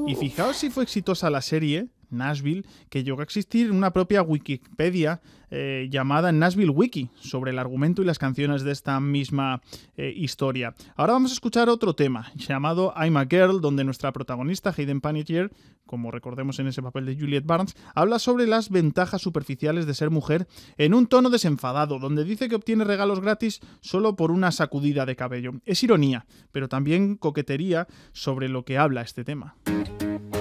Y fijaos si fue exitosa la serie Nashville, que llegó a existir una propia Wikipedia llamada Nashville Wiki, sobre el argumento y las canciones de esta misma historia. Ahora vamos a escuchar otro tema, llamado I'm a Girl, donde nuestra protagonista, Hayden Panettiere, como recordemos en ese papel de Juliet Barnes, habla sobre las ventajas superficiales de ser mujer en un tono desenfadado, donde dice que obtiene regalos gratis solo por una sacudida de cabello. Es ironía, pero también coquetería sobre lo que habla este tema.